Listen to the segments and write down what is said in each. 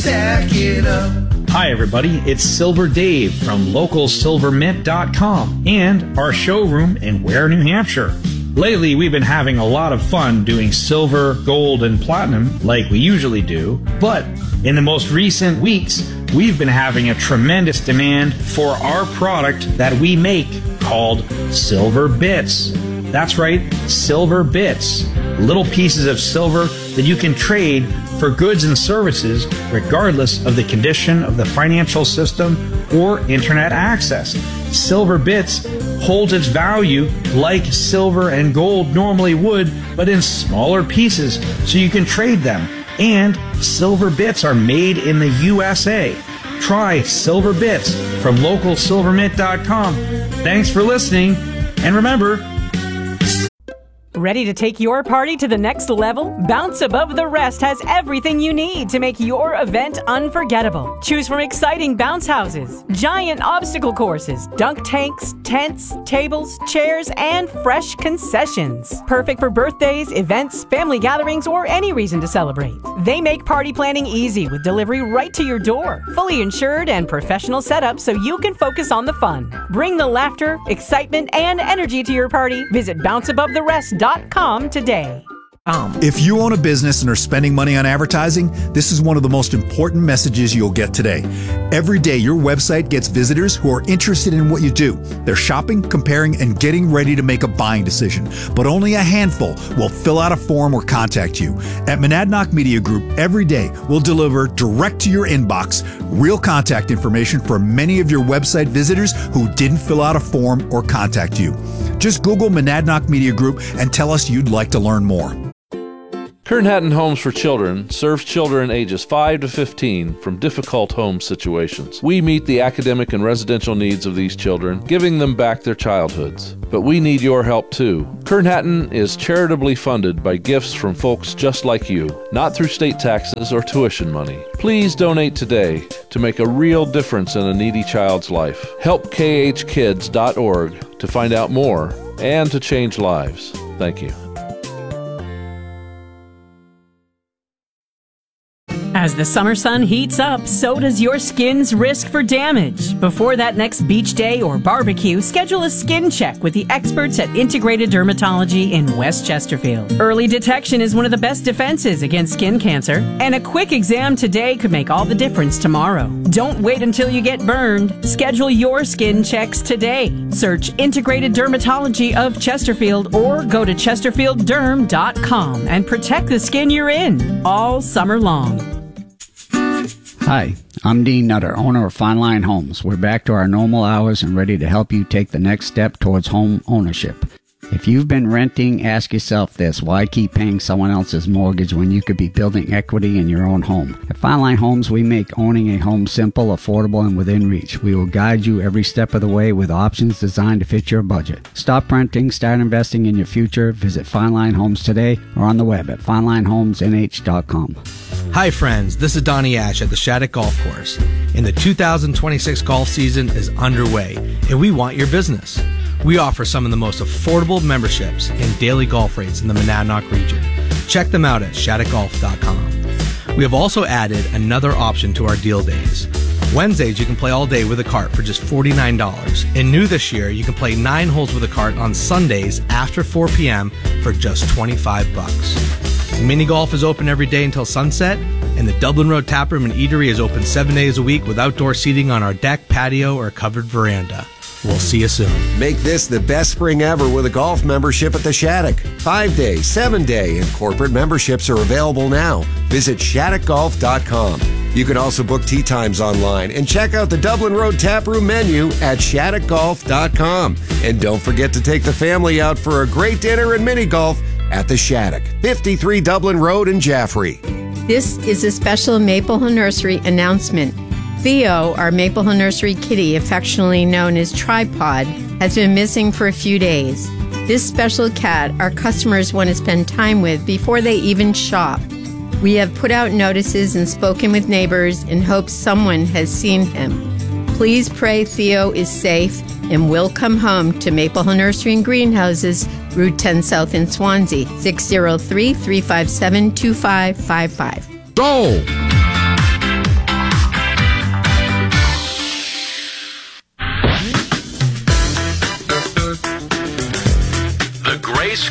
stack it up. Hi everybody, it's Silver Dave from LocalSilverMint.com and our showroom in Ware, New Hampshire. Lately, we've been having a lot of fun doing silver, gold, and platinum like we usually do, but in the most recent weeks, we've been having a tremendous demand for our product that we make called Silver Bits. That's right, Silver Bits. Little pieces of silver that you can trade for goods and services regardless of the condition of the financial system or internet access. Silver Bits holds its value like silver and gold normally would, but in smaller pieces so you can trade them. And Silver Bits are made in the USA. Try Silver Bits from LocalSilverMint.com. Thanks for listening, and remember, ready to take your party to the next level? Bounce Above the Rest has everything you need to make your event unforgettable. Choose from exciting bounce houses, giant obstacle courses, dunk tanks, tents, tables, chairs, and fresh concessions. Perfect for birthdays, events, family gatherings, or any reason to celebrate. They make party planning easy with delivery right to your door. Fully insured and professional setup so you can focus on the fun. Bring the laughter, excitement, and energy to your party. Visit bounceabovitherest.com today. If you own a business and are spending money on advertising, this is one of the most important messages you'll get today. Every day, your website gets visitors who are interested in what you do. They're shopping, comparing, and getting ready to make a buying decision. But only a handful will fill out a form or contact you. At Monadnock Media Group, every day, we'll deliver direct to your inbox real contact information for many of your website visitors who didn't fill out a form or contact you. Just Google Monadnock Media Group and tell us you'd like to learn more. Kern Hatton Homes for Children serves children ages 5 to 15 from difficult home situations. We meet the academic and residential needs of these children, giving them back their childhoods. But we need your help too. Kern Hatton is charitably funded by gifts from folks just like you, not through state taxes or tuition money. Please donate today to make a real difference in a needy child's life. Help khkids.org to find out more and to change lives. Thank you. As the summer sun heats up, so does your skin's risk for damage. Before that next beach day or barbecue, schedule a skin check with the experts at Integrated Dermatology in West Chesterfield. Early detection is one of the best defenses against skin cancer, and a quick exam today could make all the difference tomorrow. Don't wait until you get burned. Schedule your skin checks today. Search Integrated Dermatology of Chesterfield or go to chesterfieldderm.com and protect the skin you're in all summer long. Hi, I'm Dean Nutter, owner of Fine Line Homes. We're back to our normal hours and ready to help you take the next step towards home ownership. If you've been renting, ask yourself this: why keep paying someone else's mortgage when you could be building equity in your own home? At Fine Line Homes, we make owning a home simple, affordable, and within reach. We will guide you every step of the way with options designed to fit your budget. Stop renting, start investing in your future. Visit Fine Line Homes today or on the web at FineLineHomesNH.com. Hi friends, this is Donnie Ash at the Shattuck Golf Course. And the 2026 golf season is underway, and we want your business. We offer some of the most affordable memberships and daily golf rates in the Monadnock region. Check them out at shattuckgolf.com. We have also added another option to our deal days. Wednesdays, you can play all day with a cart for just $49. And new this year, you can play 9 holes with a cart on Sundays after 4 p.m. for just $25. Mini golf is open every day until sunset, and the Dublin Road Taproom and Eatery is open 7 days a week with outdoor seating on our deck, patio, or covered veranda. We'll see you soon. Make this the best spring ever with a golf membership at the Shattuck. 5-day, 7-day, and corporate memberships are available now. Visit shattuckgolf.com. You can also book tee times online and check out the Dublin Road Taproom menu at shattuckgolf.com. And don't forget to take the family out for a great dinner and mini golf at the Shattuck, 53 Dublin Road in Jaffrey. This is a special Maple Hill Nursery announcement. Theo, our Maple Hill Nursery kitty, affectionately known as Tripod, has been missing for a few days. This special cat our customers want to spend time with before they even shop. We have put out notices and spoken with neighbors in hopes someone has seen him. Please pray Theo is safe and will come home to Maple Hill Nursery and Greenhouses, Route 10 South in Swansea, 603-357-2555. Go!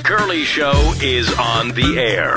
Curly Show is on the air.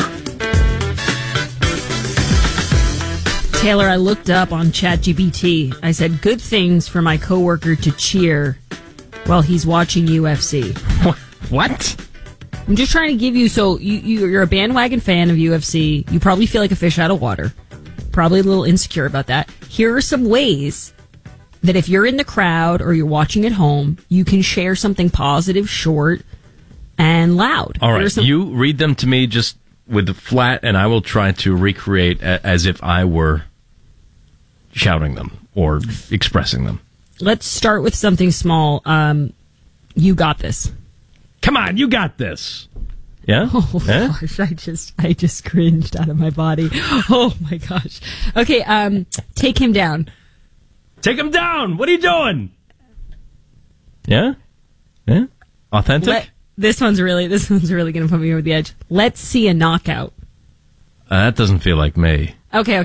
Taylor, I looked up on ChatGPT. I said, good things for my coworker to cheer while he's watching UFC. What? I'm just trying to give you, so you're a bandwagon fan of UFC. You probably feel like a fish out of water. Probably a little insecure about that. Here are some ways that if you're in the crowd or you're watching at home, you can share something positive, short, and loud. All right, you read them to me just with the flat, and I will try to recreate as if I were shouting them or expressing them. Let's start with something small. You got this. Come on, you got this. Yeah? Oh, gosh, I just cringed out of my body. Oh, my gosh. Okay, take him down. Take him down! What are you doing? Yeah? Yeah? Authentic? This one's really going to put me over the edge. Let's see a knockout. That doesn't feel like me. Okay.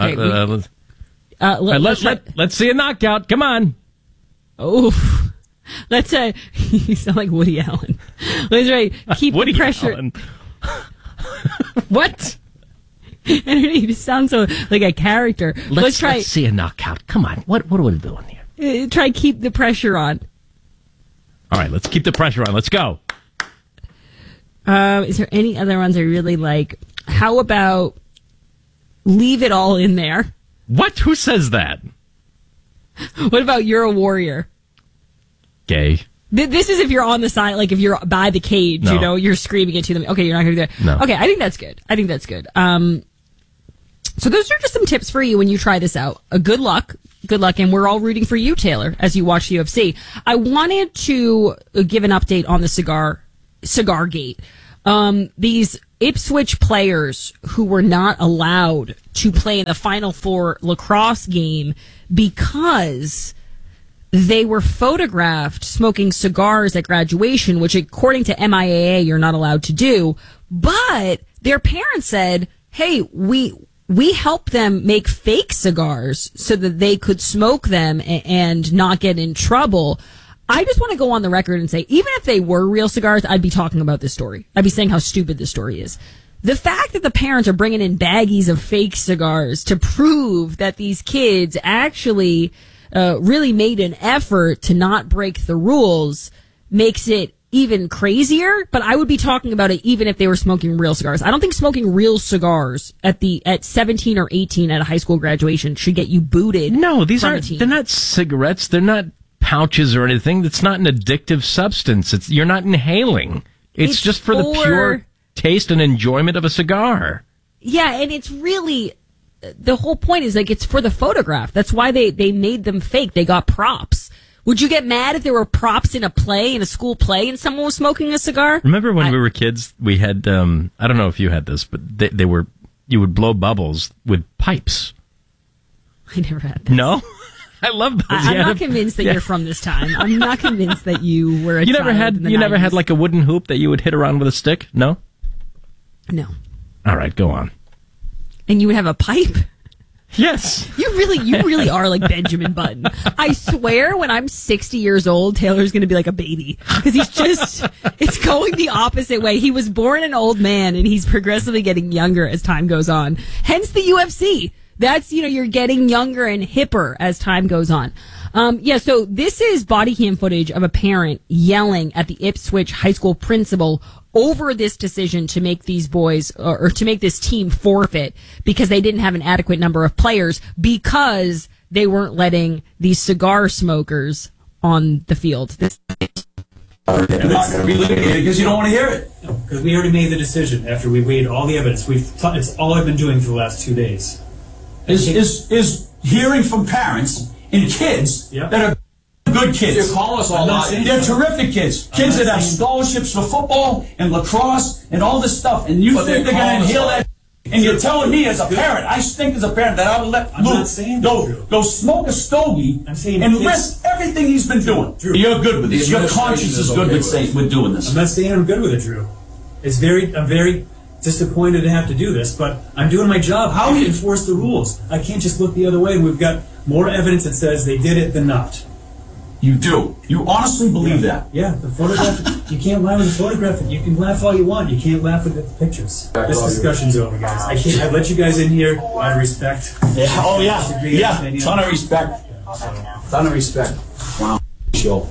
Let's see a knockout. Come on. Oh, let's say you sound like Woody Allen. Let's keep Woody the pressure. Allen. What? I don't know, you just sound so like a character. Let's see a knockout. Come on. What are we doing here? Try keep the pressure on. All right, let's keep the pressure on. Let's go. Is there any other ones I really like? How about leave it all in there? What? Who says that? What about you're a warrior? Gay. This is if you're on the side, like if you're by the cage, No. You're screaming it to them. Okay, you're not going to do that. No. Okay, I think that's good. So those are just some tips for you when you try this out. Good luck, and we're all rooting for you, Taylor, as you watch the UFC. I wanted to give an update on the cigar gate. These Ipswich players who were not allowed to play in the Final Four lacrosse game because they were photographed smoking cigars at graduation, which according to MIAA, you're not allowed to do. But their parents said, hey, we helped them make fake cigars so that they could smoke them and not get in trouble. I just want to go on the record and say, even if they were real cigars, I'd be talking about this story. I'd be saying how stupid this story is. The fact that the parents are bringing in baggies of fake cigars to prove that these kids actually really made an effort to not break the rules makes it even crazier. But I would be talking about it even if they were smoking real cigars. I don't think smoking real cigars at 17 or 18 at a high school graduation should get you booted. No, they're not cigarettes. They're not pouches or anything. That's not an addictive substance. You're not inhaling. It's just for the pure taste and enjoyment of a cigar. Yeah, and it's really, the whole point is like it's for the photograph. That's why they made them fake. They got props. Would you get mad if there were props in a school play and someone was smoking a cigar? Remember when we were kids, we had, I don't know if you had this, but you would blow bubbles with pipes. I never had this. No? I love those. I'm not convinced that you're from this time. I'm not convinced that you were a child in the 90s. Never had like a wooden hoop that you would hit around with a stick? No? No. All right, go on. And you would have a pipe? Yes. You really are like Benjamin Button. I swear when I'm 60 years old, Taylor's going to be like a baby. Because it's going the opposite way. He was born an old man and he's progressively getting younger as time goes on. Hence the UFC. That's, you're getting younger and hipper as time goes on. So this is body cam footage of a parent yelling at the Ipswich high school principal over this decision to make these boys or to make this team forfeit because they didn't have an adequate number of players because they weren't letting these cigar smokers on the field. You're not going to be litigated because you don't want to hear it. No, because we already made the decision after we weighed all the evidence. It's all I've been doing for the last 2 days. Is hearing from parents and kids that are good kids. You call us all out. They're terrific kids. Kids that have scholarships for football and lacrosse and all this stuff. And you think they're going to inhale that? And you're telling me as a parent, I think as a parent that I would let Luke go smoke a stogie and risk everything he's been doing. Drew, you're good with this. Your conscience is good with doing this. I'm not saying I'm good with it, Drew. I'm very disappointed to have to do this, but I'm doing my job. How do you enforce the rules? I can't just look the other way. We've got more evidence that says they did it than not. You do. You honestly believe that? Yeah, the photograph, you can't lie with the photograph. You can laugh all you want. You can't laugh with the pictures. This discussion's over, guys. I let you guys in here out of respect. Yeah. Oh, yeah. Yeah. Ton of respect. Ton of respect. Wow. Show.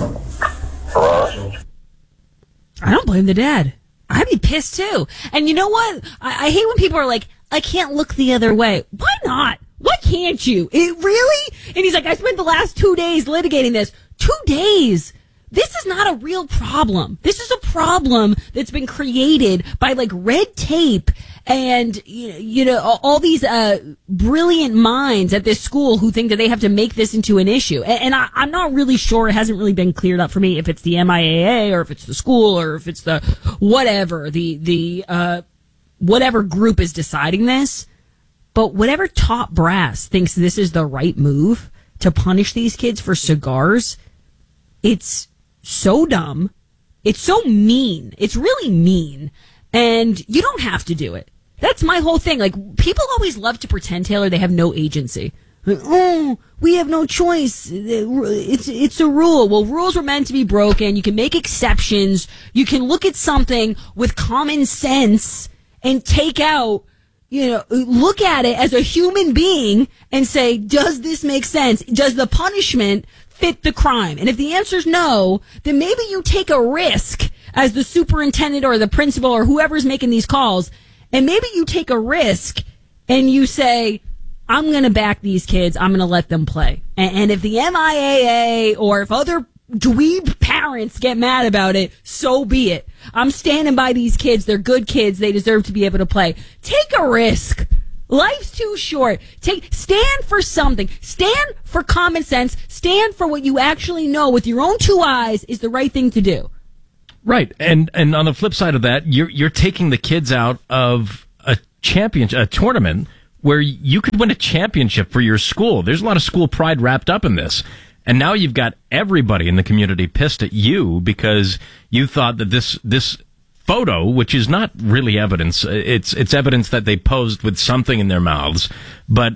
I don't blame the dad. I'd be pissed too. And you know what? I hate when people are like, I can't look the other way. Why not? Why can't you? Really? And he's like, I spent the last 2 days litigating this. 2 days? This is not a real problem. This is a problem that's been created by like red tape and, you know, all these brilliant minds at this school who think that they have to make this into an issue. And I'm not really sure. It hasn't really been cleared up for me if it's the MIAA or if it's the school or if it's the whatever, the whatever group is deciding this. But whatever top brass thinks this is the right move to punish these kids for cigars, it's so dumb. It's so mean. It's really mean. And you don't have to do it. That's my whole thing. Like, people always love to pretend, Taylor, they have no agency. Like, oh, we have no choice. It's a rule. Well, rules were meant to be broken. You can make exceptions. You can look at something with common sense and take out, you know, look at it as a human being and say, does this make sense? Does the punishment fit the crime? And if the answer is no, then maybe you take a risk as the superintendent or the principal or whoever's making these calls, and maybe you take a risk and you say, I'm going to back these kids. I'm going to let them play. And if the MIAA or if other dweeb parents get mad about it, so be it. I'm standing by these kids. They're good kids. They deserve to be able to play. Take a risk. Life's too short. Stand for something. Stand for common sense. Stand for what you actually know with your own two eyes is the right thing to do. Right. And on the flip side of that, you're taking the kids out of a tournament where you could win a championship for your school. There's a lot of school pride wrapped up in this. And now you've got everybody in the community pissed at you because you thought that this photo, which is not really evidence, it's evidence that they posed with something in their mouths, but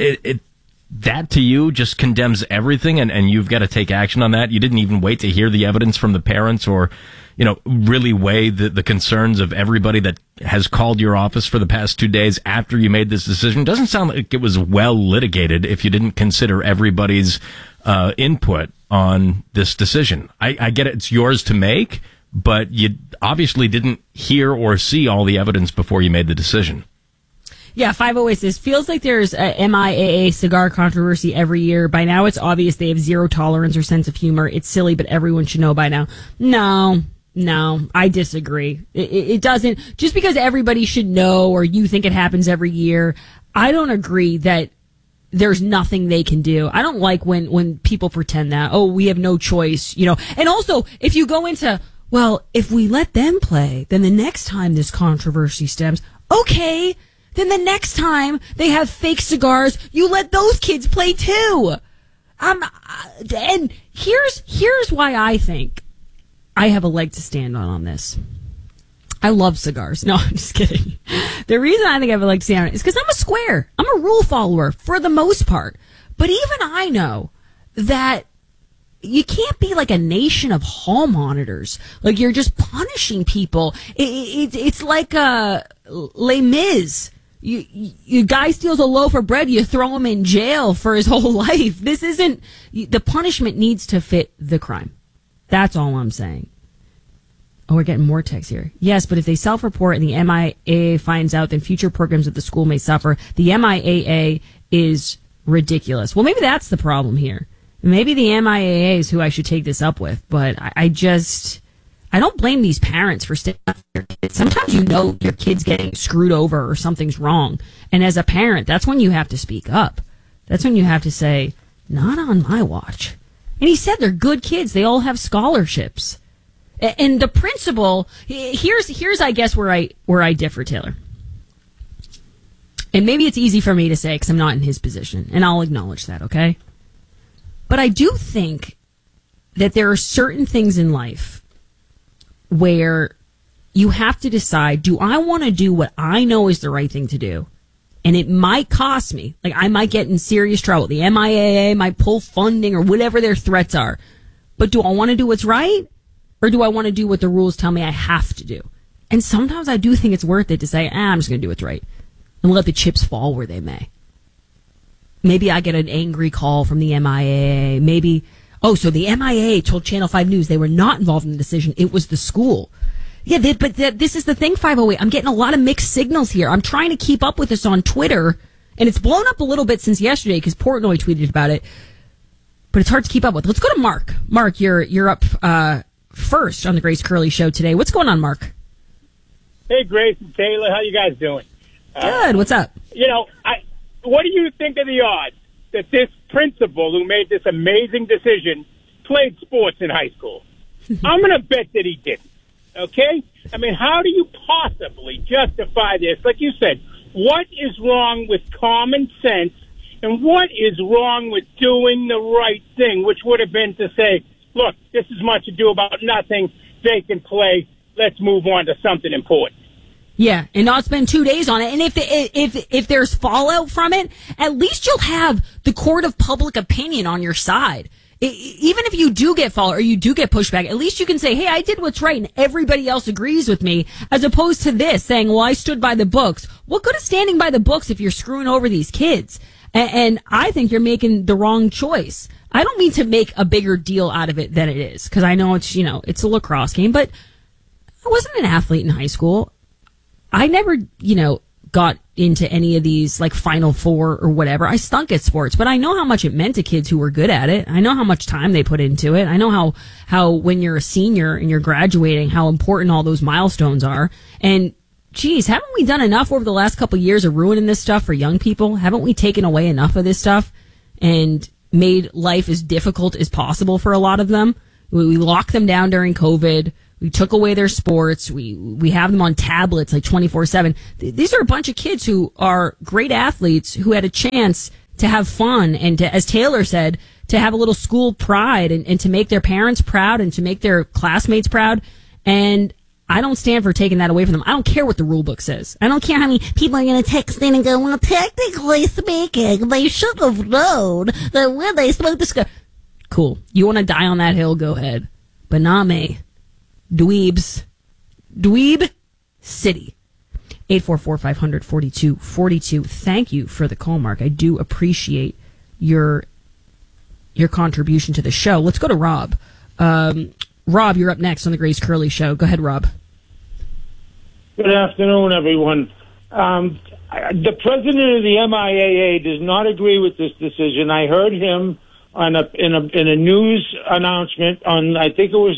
that to you just condemns everything, and you've got to take action on that. You didn't even wait to hear the evidence from the parents or, you know, really weigh the concerns of everybody that has called your office for the past 2 days after you made this decision. Doesn't sound like it was well litigated if you didn't consider everybody's input on this decision. I get it. It's yours to make, but you obviously didn't hear or see all the evidence before you made the decision. Yeah, 508 says, feels like there's a MIAA cigar controversy every year. By now it's obvious they have zero tolerance or sense of humor. It's silly, but everyone should know by now. No, I disagree. It doesn't, just because everybody should know or you think it happens every year, I don't agree that there's nothing they can do. I don't like when people pretend that, oh, we have no choice, you know. And also, if you go into, well, if we let them play, then the next time this controversy stems, okay, then the next time they have fake cigars, you let those kids play too. And here's why I think I have a leg to stand on this. I love cigars. No, I'm just kidding. The reason I think I have a leg to stand on it is because I'm a square. I'm a rule follower for the most part. But even I know that you can't be like a nation of hall monitors. Like, you're just punishing people. It's like Les Mis. You guy steals a loaf of bread, you throw him in jail for his whole life. This isn't, the punishment needs to fit the crime. That's all I'm saying. Oh, we're getting more texts here. Yes, but if they self-report and the MIAA finds out, then future programs at the school may suffer. The MIAA is ridiculous. Well, maybe that's the problem here. Maybe the MIAA is who I should take this up with, but I don't blame these parents for sticking up for their kids. Sometimes you know your kid's getting screwed over or something's wrong. And as a parent, that's when you have to speak up. That's when you have to say, not on my watch. And he said they're good kids. They all have scholarships. And the principal, here's I guess where I differ, Taylor. And maybe it's easy for me to say because I'm not in his position, and I'll acknowledge that, okay? But I do think that there are certain things in life where you have to decide, do I want to do what I know is the right thing to do and it might cost me. Like, I might get in serious trouble. The MIAA might pull funding or whatever their threats are. But do I want to do what's right? Or do I want to do what the rules tell me I have to do? And sometimes I do think it's worth it to say, I'm just going to do what's right and let the chips fall where they may. Maybe I get an angry call from the MIAA. Maybe, so the MIAA told Channel 5 News they were not involved in the decision. It was the school. Yeah, this is the thing, 508. I'm getting a lot of mixed signals here. I'm trying to keep up with this on Twitter, and it's blown up a little bit since yesterday because Portnoy tweeted about it. But it's hard to keep up with. Let's go to Mark. Mark, you're up first on the Grace Curley Show today. What's going on, Mark? Hey, Grace and Taylor. How you guys doing? Good. What's up? What do you think of the odds that this principal who made this amazing decision played sports in high school? I'm going to bet that he didn't. Okay? I mean, how do you possibly justify this? Like you said, what is wrong with common sense and what is wrong with doing the right thing, which would have been to say, look, this is much ado about nothing. They can play. Let's move on to something important. Yeah, and not spend 2 days on it. And if there's fallout from it, at least you'll have the court of public opinion on your side. Even if you do get fallout or you do get pushback, at least you can say, hey, I did what's right and everybody else agrees with me, as opposed to this saying, well, I stood by the books. What good is standing by the books if you're screwing over these kids? And I think you're making the wrong choice. I don't mean to make a bigger deal out of it than it is, because I know it's a lacrosse game, but I wasn't an athlete in high school. I never, got into any of these like Final Four or whatever. I stunk at sports, but I know how much it meant to kids who were good at it. I know how much time they put into it. I know how when you're a senior and you're graduating, how important all those milestones are. And geez, haven't we done enough over the last couple of years of ruining this stuff for young people? Haven't we taken away enough of this stuff and made life as difficult as possible for a lot of them? We locked them down during COVID. We took away their sports. We have them on tablets like 24/7. These are a bunch of kids who are great athletes who had a chance to have fun and to, as Taylor said, to have a little school pride and to make their parents proud and to make their classmates proud. And I don't stand for taking that away from them. I don't care what the rule book says. I don't care how many people are going to text in and go, well, technically speaking, they should have known that when they smoked the cigar. Cool. You want to die on that hill? Go ahead. But not me. Dweeb City. 844-500-4242. Thank you for the call, Mark. I do appreciate your contribution to the show. Let's go to Rob. Rob, you're up next on the Grace Curley Show. Go ahead, Rob. Good afternoon, everyone. The president of the MIAA does not agree with this decision. I heard him in a news announcement on, I think it was,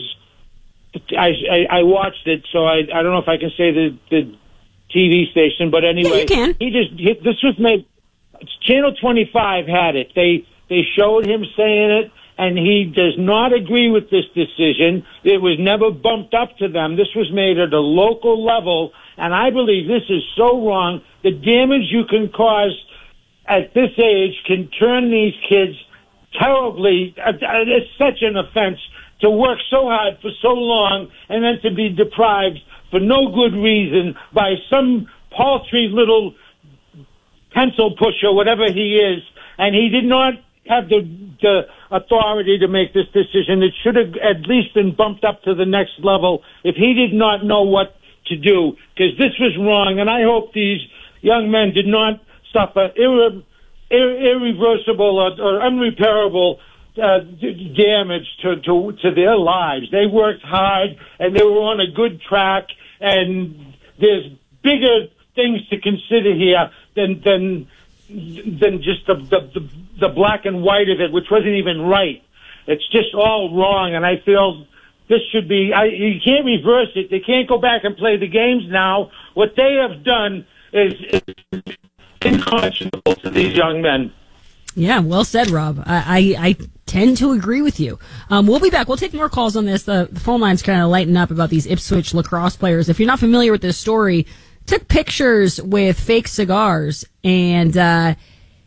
I watched it, so I don't know if I can say the TV station, but anyway, yeah, you can. This was made. Channel 25 had it. They showed him saying it, and he does not agree with this decision. It was never bumped up to them. This was made at a local level, and I believe this is so wrong. The damage you can cause at this age can turn these kids terribly. It's such an offense to work so hard for so long and then to be deprived for no good reason by some paltry little pencil pusher, whatever he is. And he did not have the authority to make this decision. It should have at least been bumped up to the next level if he did not know what to do, because this was wrong. And I hope these young men did not suffer irreversible or unrepairable damage to their lives. They worked hard and they were on a good track, and there's bigger things to consider here than just the black and white of it, which wasn't even right. It's just all wrong, and I feel this should be. You can't reverse it. They can't go back and play the games now. What they have done is unconscionable to these young men. Yeah, well said, Rob. I tend to agree with you. We'll be back. We'll take more calls on this. The phone line's kind of lighting up about these Ipswich lacrosse players. If you're not familiar with this story, took pictures with fake cigars, and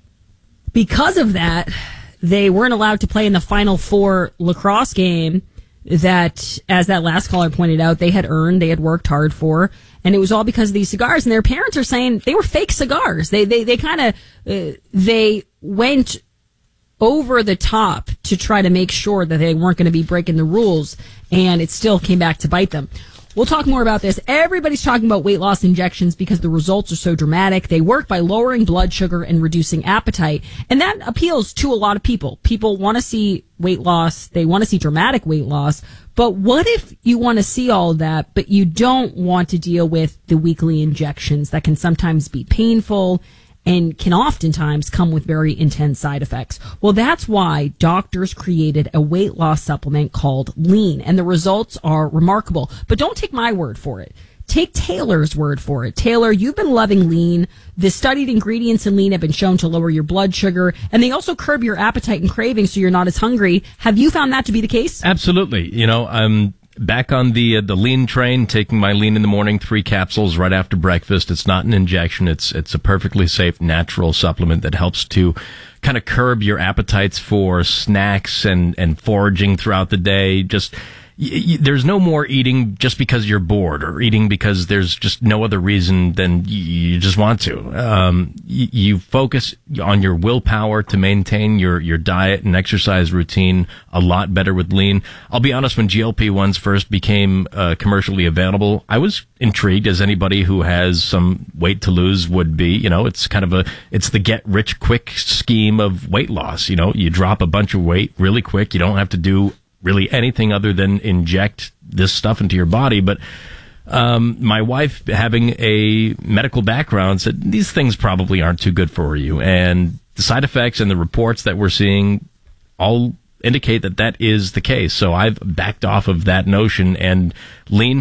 because of that, they weren't allowed to play in the Final Four lacrosse game that, as that last caller pointed out, they had earned, they had worked hard for, and it was all because of these cigars. And their parents are saying they were fake cigars. They kind of they went over the top to try to make sure that they weren't going to be breaking the rules, and it still came back to bite them. We'll talk more about this. Everybody's talking about weight loss injections because the results are so dramatic. They work by lowering blood sugar and reducing appetite, and that appeals to a lot of people. People want to see weight loss. They want to see dramatic weight loss. But what if you want to see all of that, but you don't want to deal with the weekly injections that can sometimes be painful and can oftentimes come with very intense side effects? Well, that's why doctors created a weight loss supplement called Lean, and the results are remarkable. But don't take my word for it. Take Taylor's word for it. Taylor, you've been loving Lean. The studied ingredients in Lean have been shown to lower your blood sugar, and they also curb your appetite and cravings so you're not as hungry. Have you found that to be the case? Absolutely. You know, I'm back on the Lean train, taking my Lean in the morning, 3 capsules right after breakfast. It's not an injection. It's a perfectly safe, natural supplement that helps to kind of curb your appetites for snacks and foraging throughout the day. Just there's no more eating just because you're bored or eating because there's just no other reason than you just want to. You focus on your willpower to maintain your diet and exercise routine a lot better with Lean. I'll be honest, when GLP-1s first became commercially available, I was intrigued, as anybody who has some weight to lose would be. You know, it's kind of it's the get rich quick scheme of weight loss. You know, you drop a bunch of weight really quick. You don't have to do really anything other than inject this stuff into your body. But my wife, having a medical background, said these things probably aren't too good for you. And the side effects and the reports that we're seeing all indicate that that is the case. So I've backed off of that notion, and Lean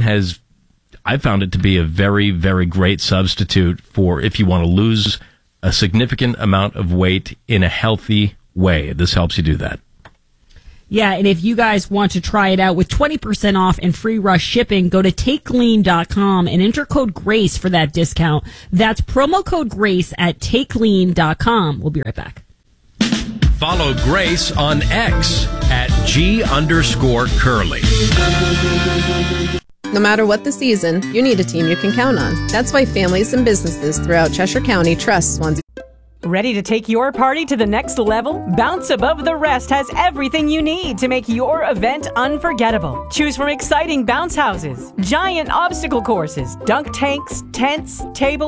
I found it to be a very, very great substitute for if you want to lose a significant amount of weight in a healthy way. This helps you do that. Yeah, and if you guys want to try it out with 20% off and free rush shipping, go to TakeLean.com and enter code GRACE for that discount. That's promo code GRACE at TakeLean.com. We'll be right back. Follow Grace on X at @G_Curly. No matter what the season, you need a team you can count on. That's why families and businesses throughout Cheshire County trust Swansea. Ready to take your party to the next level? Bounce Above the Rest has everything you need to make your event unforgettable. Choose from exciting bounce houses, giant obstacle courses, dunk tanks, tents, tables,